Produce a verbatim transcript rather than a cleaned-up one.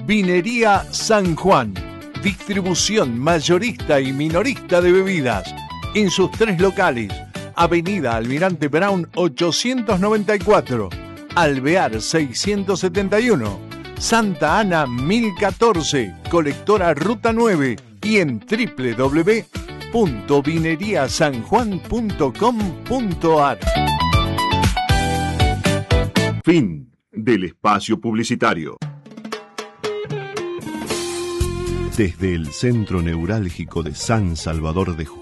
Vinería San Juan. Distribución mayorista y minorista de bebidas. En sus tres locales. Avenida Almirante Brown ochocientos noventa y cuatro. Alvear seiscientos setenta y uno. Santa Ana mil catorce. Colectora Ruta nueve. Y en doble u doble u doble u punto vinería san juan punto com punto a r. Fin del espacio publicitario. Desde el centro neurálgico de San Salvador de